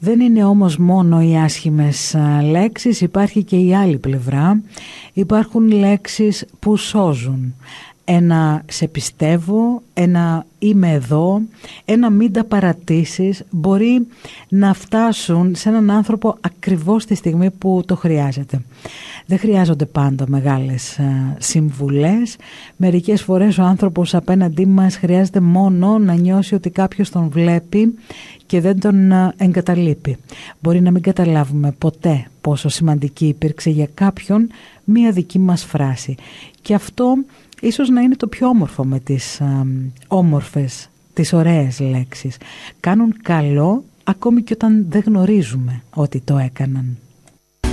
Δεν είναι όμως μόνο οι άσχημες λέξεις, υπάρχει και η άλλη πλευρά. Υπάρχουν λέξεις που σώζουν. Ένα σε πιστεύω, ένα είμαι εδώ, ένα μην τα παρατήσεις μπορεί να φτάσουν σε έναν άνθρωπο ακριβώς τη στιγμή που το χρειάζεται. Δεν χρειάζονται πάντα μεγάλες συμβουλές. Μερικές φορές ο άνθρωπος απέναντί μας χρειάζεται μόνο να νιώσει ότι κάποιος τον βλέπει και δεν τον εγκαταλείπει. Μπορεί να μην καταλάβουμε ποτέ πόσο σημαντική υπήρξε για κάποιον μία δική μας φράση. Και αυτό ίσως να είναι το πιο όμορφο με τις όμορφες, τις ωραίες λέξεις. Κάνουν καλό ακόμη και όταν δεν γνωρίζουμε ότι το έκαναν.